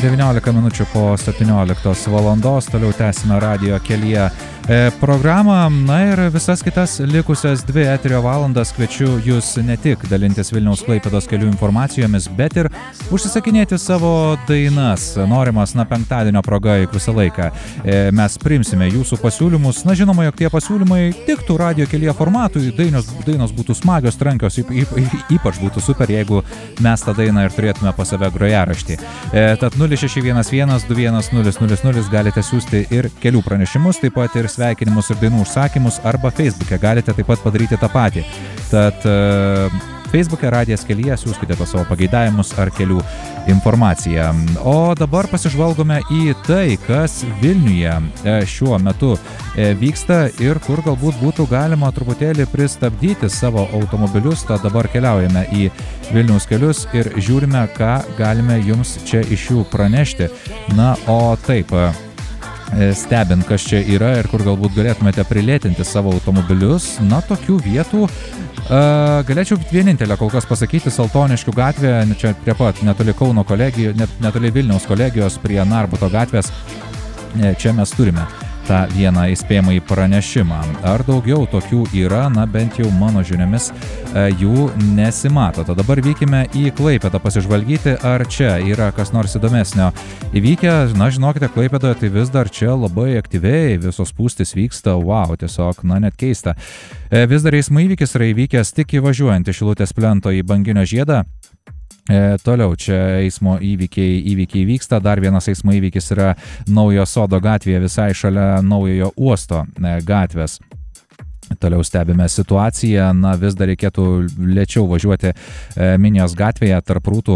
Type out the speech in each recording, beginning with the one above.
19 minučių po 17 valandos, toliau tęsime radijo kelyje programą, na ir visas kitas likusias 2 eterio valandas kviečiu jūs ne tik dalintis Vilniaus Klaipėdos kelių informacijomis, bet ir užsisakinėti savo dainas, norimas, penktadienio proga, juk visą laiką mes priimsime jūsų pasiūlymus, žinoma, jog tie pasiūlymai tiktų radijo kelyje formatui, dainos būtų smagios, trankios, ypač būtų super, jeigu mes tą dainą ir turėtume pas save grojaraštį. Tad 0611 21000 galite siųsti ir kelių pranešimus, taip pat ir sveikinimus ir dainų užsakymus, arba Facebook'e galite taip pat padaryti tą patį. Tad Facebook'e radijas kelyje siųskite pas savo pageidavimus ar kelių informaciją. O dabar pasižvalgome į tai, kas Vilniuje šiuo metu vyksta ir kur galbūt būtų galima truputėlį pristabdyti savo automobilius. Tad dabar keliaujame į Vilniaus kelius ir žiūrime, ką galime jums čia iš jų pranešti. Na, o taip, stebint, kas čia yra ir kur galbūt galėtumėte prilėtinti savo automobilius, tokių vietų galėčiau vienintelę kol kas pasakyti, Saltoniškių gatvė, čia prie pat netoli Kauno kolegijos, netoli Vilniaus kolegijos, prie Narbuto gatvės, čia mes turime tą vieną įspėjamąjį pranešimą. Ar daugiau tokių yra, bent jau mano žiniomis jų nesimato. Tad dabar vykime į Klaipėdą pasižvalgyti, ar čia yra kas nors įdomesnio įvykę. Žinokite, Klaipėdoje tai vis dar čia labai aktyviai, visos spūstys vyksta, wow, tiesiog, net keista. Vis dar eismo įvykis yra įvykęs tik įvažiuojant iš Šilutės plento į Banginio žiedą. Toliau čia eismo įvykiai vyksta, dar vienas eismo įvykis yra Naujojo Sodo gatvėje, visai šalia Naujojo uosto gatvės. Toliau stebime situaciją, vis dar reikėtų lėčiau važiuoti Minijos gatvėje tarp Rūtų.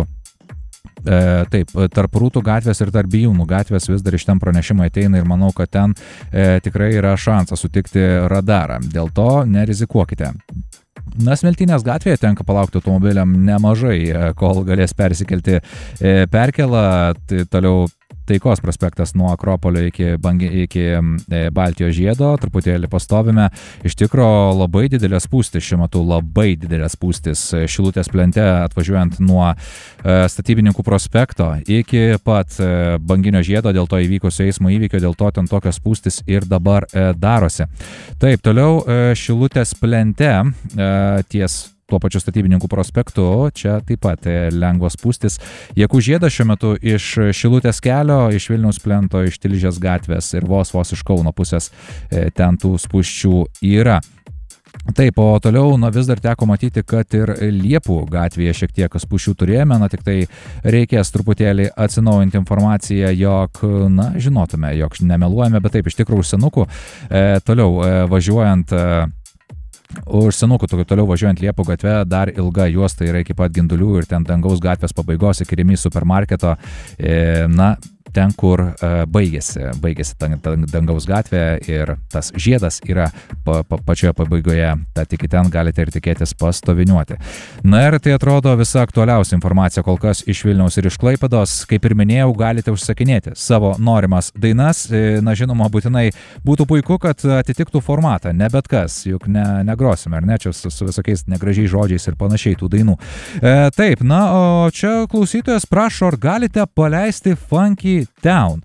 Tarp Rūtų gatvės ir tarp Bijūnų gatvės vis dar iš ten pranešimai ateina ir manau, kad ten tikrai yra šansas sutikti radarą. Dėl to nerizikuokite. Smiltynės gatvėje tenka palaukti automobiliam nemažai, kol galės persikelti perkelą. Toliau Taikos prospektas nuo Akropolio iki Baltijos žiedo, truputėlį pastovime. Iš tikro labai didelės spūstis šiuo metu, labai didelės spūstis Šilutės plente atvažiuojant nuo Statybininkų prospekto iki pat Banginio žiedo, dėl to įvykusio eismo įvykio, dėl to ten tokios spūstis ir dabar darosi. Taip, toliau Šilutės plente ties tuo pačiu Statybininkų prospektu, čia taip pat lengvos spūstis. Jakų žiedas šiuo metu iš Šilutės kelio, iš Vilniaus plento, iš Tilžės gatvės ir vos iš Kauno pusės ten tų spūsčių yra. Taip, o toliau vis dar teko matyti, kad ir Liepų gatvėje šiek tiek spūsčių turėjome, tik tai reikės truputėlį atsinaujinti informaciją, jog, žinotume, jog nemeluojame, bet taip, iš tikrųjų senukų. Toliau važiuojant už senukų, toliau važiuojant Liepų gatve, dar ilga juosta yra iki pat Gindulių ir ten Dangaus gatvės pabaigos iki Rimi supermarketo, ten, kur baigėsi Dangaus gatvė ir tas žiedas yra pačioje pabaigoje, tad iki ten galite ir tikėtis pastoviniuoti. Ir tai atrodo visa aktualiausia informacija kol kas iš Vilniaus ir iš Klaipėdos. Kaip ir minėjau, galite užsakinėti savo norimas dainas. Žinoma, būtinai būtų puiku, kad atitiktų formatą, ne bet kas, juk negrosime, ar ne, čia su visokiais negražiais žodžiais ir panašiai tų dainų. Taip, o čia klausytojas prašo, ar galite paleisti Funky Town.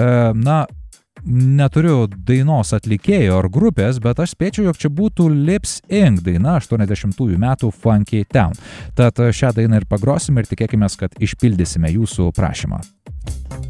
Neturiu dainos atlikėjo ar grupės, bet aš spėčiau, jog čia būtų Lips Inc. daina 80-ųjų metų Funky Town. Tad šią dainą ir pagrosime ir tikėkime, kad išpildysime jūsų prašymą.